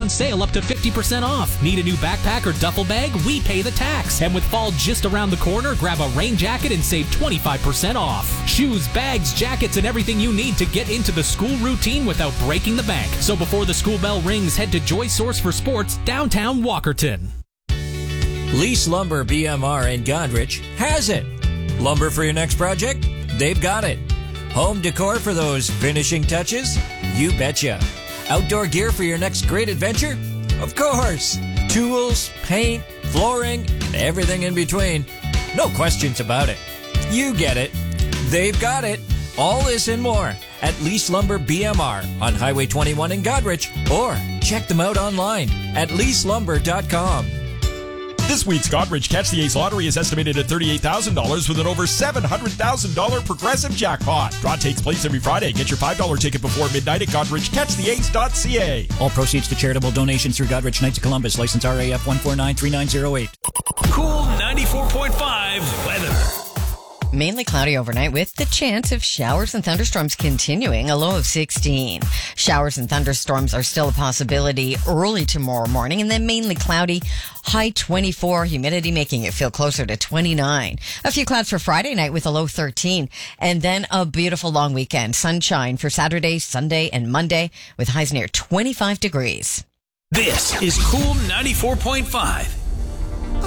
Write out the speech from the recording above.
on sale up to 50% off. Need a new backpack or duffel bag? We pay the tax. And with fall just around the corner, grab a rain jacket and save 25% off. Shoes, bags, jackets, and everything you need to get into the school routine without breaking the bank. So before the school bell rings, head to Joy Source for Sports, downtown Walkerton. Lease Lumber BMR in Godrich has it. Lumber for your next project? They've got it. Home decor for those finishing touches? You betcha. Outdoor gear for your next great adventure? Of course. Tools, paint, flooring, and everything in between. No questions about it. You get it. They've got it. All this and more at Lease Lumber BMR on Highway 21 in Godrich, or check them out online at leaselumber.com. This week's Godrich Catch the Ace lottery is estimated at $38,000 with an over $700,000 progressive jackpot. Draw takes place every Friday. Get your $5 ticket before midnight at GodrichCatchTheAce.ca. All proceeds to charitable donations through Godrich Knights of Columbus. License RAF 1493908. Cool 94.5 weather. Mainly cloudy overnight with the chance of showers and thunderstorms continuing, a low of 16. Showers and thunderstorms are still a possibility early tomorrow morning, and then mainly cloudy, high 24, humidity making it feel closer to 29. A few clouds for Friday night with a low 13, and then a beautiful long weekend. Sunshine for Saturday, Sunday, and Monday with highs near 25 degrees. This is Cool 94.5.